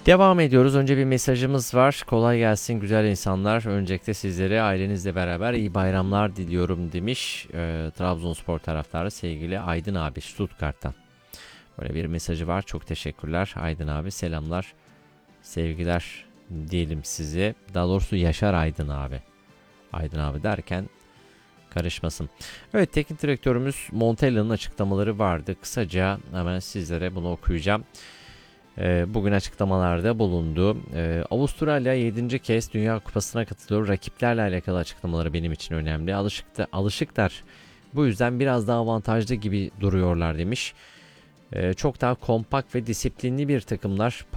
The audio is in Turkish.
Devam ediyoruz. Önce bir mesajımız var. Kolay gelsin güzel insanlar. Öncelikle sizlere ailenizle beraber iyi bayramlar diliyorum demiş. Trabzonspor taraftarı sevgili Aydın abi Stuttgart'tan. Böyle bir mesajı var. Çok teşekkürler Aydın abi. Selamlar, sevgiler diyelim size. Daha doğrusu Yaşar Aydın abi. Aydın abi derken karışmasın. Evet, teknik direktörümüz Montella'nın açıklamaları vardı. Kısaca hemen sizlere bunu okuyacağım. Bugün açıklamalarda bulundu. Avustralya 7. kez Dünya Kupası'na katılıyor. Rakiplerle alakalı açıklamaları benim için önemli. Alışıklar. Bu yüzden biraz daha avantajlı gibi duruyorlar demiş. Çok daha kompakt ve disiplinli bir takımlar.